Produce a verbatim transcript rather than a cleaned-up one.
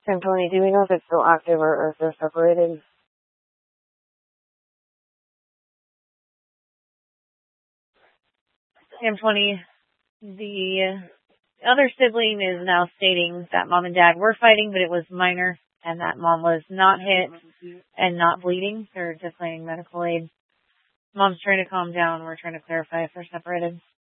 Sam twenty, do we know if it's still active or, or if they're separated? Sam twenty, the other sibling is now stating that mom and dad were fighting, but it was minor, and that mom was not hit and not bleeding. They're declining medical aid. Mom's trying to calm down. We're trying to clarify if they're separated.